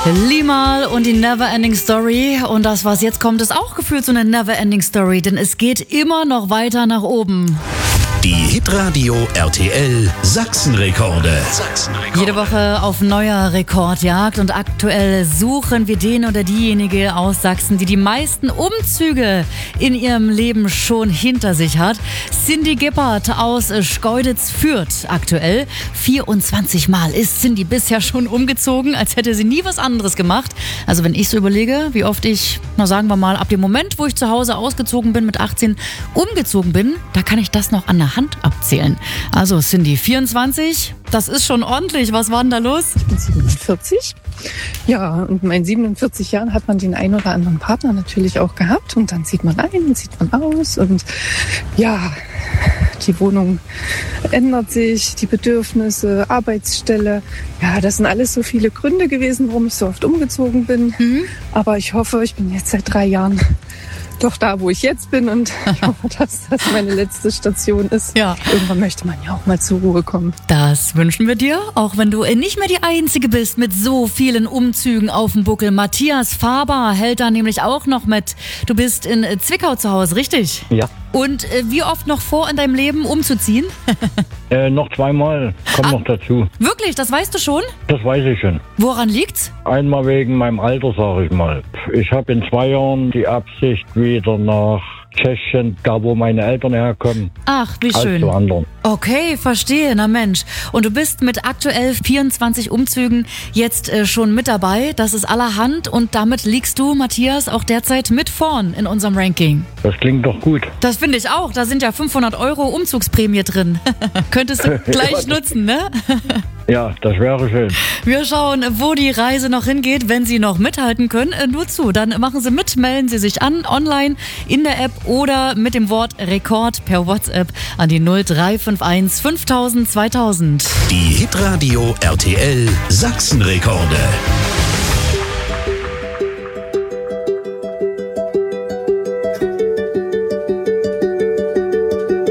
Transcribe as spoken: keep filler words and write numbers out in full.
Limahl und die Neverending Story. Und das, was jetzt kommt, ist auch gefühlt so eine Neverending Story, denn es geht immer noch weiter nach oben. Die Hitradio R T L Sachsenrekorde. Sachsenrekorde. Jede Woche auf neuer Rekordjagd und aktuell suchen wir den oder diejenige aus Sachsen, die die meisten Umzüge in ihrem Leben schon hinter sich hat. Cindy Gippert aus Schkeuditz-Fürth aktuell. vierundzwanzig Mal ist Cindy bisher schon umgezogen, als hätte sie nie was anderes gemacht. Also wenn ich so überlege, wie oft ich, na sagen wir mal, ab dem Moment, wo ich zu Hause ausgezogen bin, mit achtzehn umgezogen bin, da kann ich das noch an der Hand abzählen. Also Cindy, vierundzwanzig, das ist schon ordentlich. Was war denn da los? Ich bin siebenundvierzig. Ja, und in meinen siebenundvierzig Jahren hat man den einen oder anderen Partner natürlich auch gehabt. Und dann zieht man ein und zieht man aus. Und ja, die Wohnung ändert sich, die Bedürfnisse, Arbeitsstelle. Ja, das sind alles so viele Gründe gewesen, warum ich so oft umgezogen bin. Mhm. Aber ich hoffe, ich bin jetzt seit drei Jahren doch da, wo ich jetzt bin, und ich hoffe, dass das meine letzte Station ist. Ja. Irgendwann möchte man ja auch mal zur Ruhe kommen. Das wünschen wir dir, auch wenn du nicht mehr die Einzige bist mit so vielen Umzügen auf dem Buckel. Matthias Faber hält da nämlich auch noch mit. Du bist in Zwickau zu Hause, richtig? Ja. Und äh, wie oft noch vor in deinem Leben umzuziehen? Äh, noch zweimal, kommt ah, noch dazu. Wirklich, das weißt du schon? Das weiß ich schon. Woran liegt's? Einmal wegen meinem Alter, sage ich mal. Ich habe in zwei Jahren die Absicht, wieder nach Tschechien, da wo meine Eltern herkommen. Ach, wie als schön. zu anderen. Okay, verstehe, na Mensch. Und du bist mit aktuell vierundzwanzig Umzügen jetzt äh, schon mit dabei. Das ist allerhand und damit liegst du, Matthias, auch derzeit mit vorn in unserem Ranking. Das klingt doch gut. Das finde ich auch. Da sind ja fünfhundert Euro Umzugsprämie drin. Könntest du gleich nutzen, ne? Ja, das wäre schön. Wir schauen, wo die Reise noch hingeht. Wenn Sie noch mithalten können, nur zu. Dann machen Sie mit, melden Sie sich an, online, in der App oder mit dem Wort Rekord per WhatsApp an die null drei fünf eins fünftausend zweitausend. Die Hitradio R T L Sachsenrekorde.